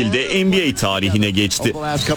de NBA tarihine geçti.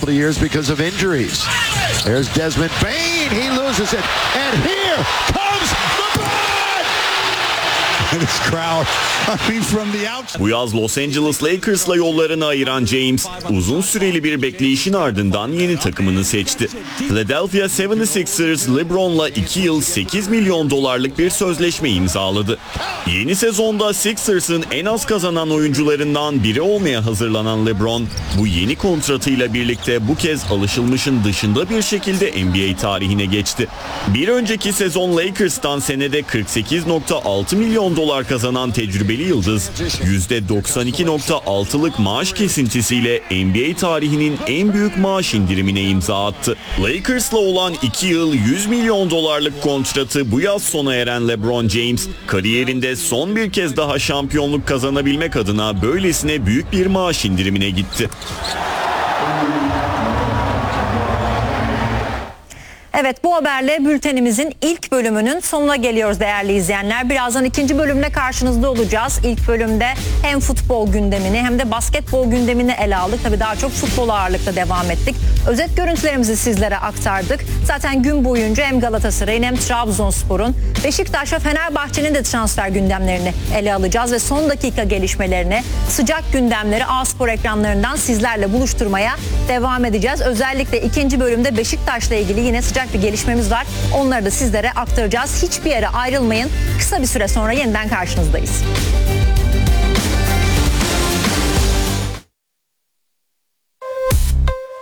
Bu yaz Los Angeles Lakers'la yollarını ayıran James, uzun süreli bir bekleyişin ardından yeni takımını seçti. Philadelphia 76ers, LeBron'la 2 yıl $8 milyon bir sözleşme imzaladı. Yeni sezonda Sixers'ın en az kazanan oyuncularından biri olmaya hazırlanan LeBron, bu yeni kontratıyla birlikte bu kez alışılmışın dışında bir şekilde NBA tarihine geçti. Bir önceki sezon Lakers'tan senede $48.6 milyon kazanan tecrübeli yıldız, %92.6'lık maaş kesintisiyle NBA tarihinin en büyük maaş indirimine imza attı. Lakers'la olan 2 yıl $100 milyon kontratı bu yaz sona eren LeBron James, kariyerinde son bir kez daha şampiyonluk kazanabilmek adına böylesine büyük bir maaş indirimine gitti. Evet, bu haberle bültenimizin ilk bölümünün sonuna geliyoruz değerli izleyenler. Birazdan ikinci bölümle karşınızda olacağız. İlk bölümde hem futbol gündemini hem de basketbol gündemini ele aldık. Tabii daha çok futbol ağırlıkta devam ettik. Özet görüntülerimizi sizlere aktardık. Zaten gün boyunca hem Galatasaray'ın hem Trabzonspor'un, Beşiktaş ve Fenerbahçe'nin de transfer gündemlerini ele alacağız ve son dakika gelişmelerini, sıcak gündemleri A-Spor ekranlarından sizlerle buluşturmaya devam edeceğiz. Özellikle ikinci bölümde Beşiktaş'la ilgili yine sıcak bir gelişmemiz var. Onları da sizlere aktaracağız. Hiçbir yere ayrılmayın. Kısa bir süre sonra yeniden karşınızdayız.